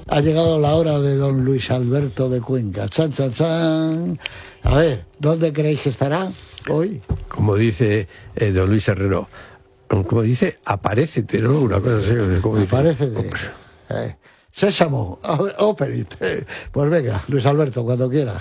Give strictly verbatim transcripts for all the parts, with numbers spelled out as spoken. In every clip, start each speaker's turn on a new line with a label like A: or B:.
A: Ha llegado la hora de don Luis Alberto de Cuenca. Chan, chan, chan. A ver, ¿dónde creéis que estará hoy?
B: Como dice eh, don Luis Herrero, como dice, aparécete, ¿no? Una cosa así. Como dice,
A: aparécete. Eh, Sésamo, open it. Pues venga, Luis Alberto, cuando quieras.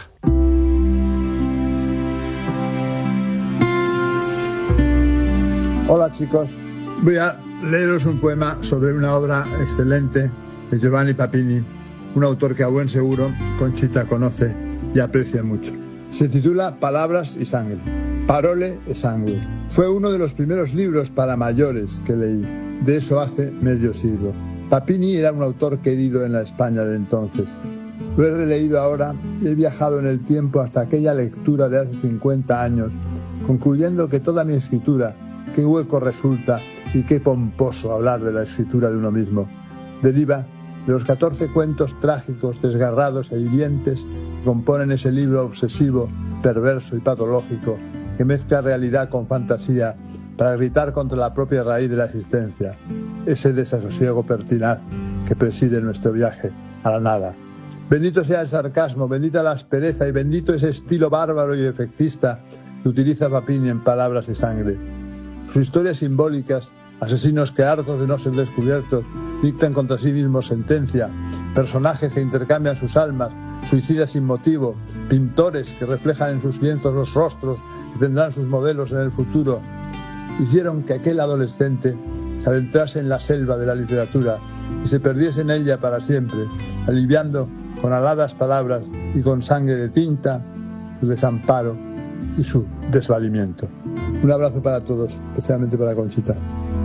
C: Hola chicos, voy a leeros un poema sobre una obra excelente de Giovanni Papini, un autor que a buen seguro Conchita conoce y aprecia mucho. Se titula Palabras y Sangre, Parole e Sangue. Fue uno de los primeros libros para mayores que leí, de eso hace medio siglo. Papini era un autor querido en la España de entonces. Lo he releído ahora y he viajado en el tiempo hasta aquella lectura de hace cincuenta años, concluyendo que toda mi escritura, qué hueco resulta y qué pomposo hablar de la escritura de uno mismo, deriva de los catorce cuentos trágicos, desgarrados e hirientes que componen ese libro obsesivo, perverso y patológico que mezcla realidad con fantasía para gritar contra la propia raíz de la existencia, ese desasosiego pertinaz que preside nuestro viaje a la nada. Bendito sea el sarcasmo, bendita la aspereza y bendito ese estilo bárbaro y efectista que utiliza Papini en Palabras y Sangre. Sus historias simbólicas, asesinos que hartos de no ser descubiertos dictan contra sí mismos sentencia, personajes que intercambian sus almas, suicidas sin motivo, pintores que reflejan en sus lienzos los rostros que tendrán sus modelos en el futuro, hicieron que aquel adolescente se adentrase en la selva de la literatura y se perdiese en ella para siempre, aliviando con aladas palabras y con sangre de tinta su desamparo y su desvalimiento. Un abrazo para todos, especialmente para Conchita.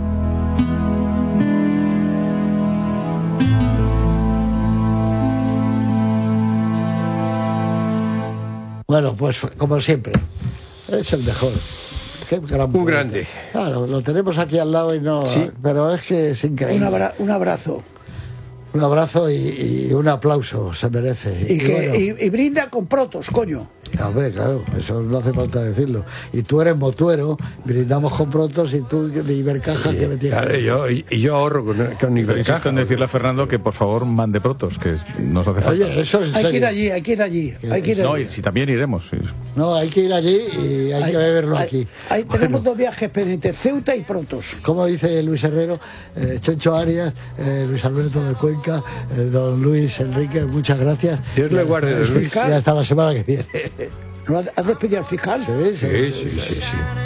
A: Bueno, pues como siempre, es el mejor. Qué gran
B: un grande.
A: Claro, lo tenemos aquí al lado y no...
B: Sí.
A: Pero es que es increíble.
D: Un, abra un abrazo.
A: Un abrazo y, y un aplauso se merece.
D: Y,
A: y,
D: que,
A: bueno,
D: y, y brinda con protos, coño.
A: A ver, claro, eso no hace falta decirlo. Y tú eres motuero, brindamos con protos y tú de Ibercaja sí, que me tienes.
B: Claro, yo, y, y yo ahorro con, con Ibercaja.
E: Insisto en decirle a Fernando que por favor mande protos, que nos hace falta.
A: Oye, eso es
D: hay que ir allí, hay que ir allí. Hay que ir
E: no,
D: allí.
E: y si también iremos. Sí.
A: No, hay que ir allí y hay, hay que beberlo
D: hay,
A: aquí.
D: Hay,
A: bueno,
D: tenemos dos viajes pendientes, Ceuta y Protos.
A: Como dice Luis Herrero, eh, Chencho Arias, eh, Luis Alberto de Cuenca, eh, don Luis Enrique, muchas gracias.
B: Dios le guarde, don Luis.
A: Y hasta la semana que viene.
D: ¿Has despedido al fiscal?
A: Sí, sí,
B: sí, sí, sí. sí.